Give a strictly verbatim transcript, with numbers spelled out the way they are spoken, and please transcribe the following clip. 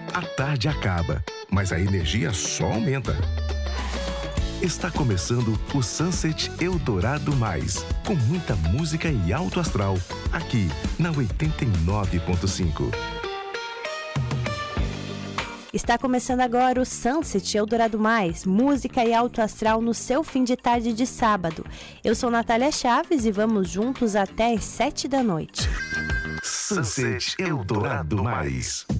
A tarde acaba, mas a energia só aumenta. Está começando o Sunset Eldorado Mais, com muita música e alto astral, aqui na oitenta e nove ponto cinco. Está começando agora o Sunset Eldorado Mais, música e alto astral no seu fim de tarde de sábado. Eu sou Natália Chaves e vamos juntos até as sete da noite. Sunset Eldorado Mais.